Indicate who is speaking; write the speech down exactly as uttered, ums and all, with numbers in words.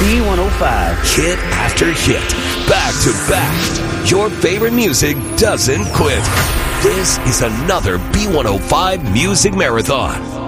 Speaker 1: B one oh five.
Speaker 2: Hit after hit, back to back. Your favorite music doesn't quit. This is another B one oh five Music Marathon.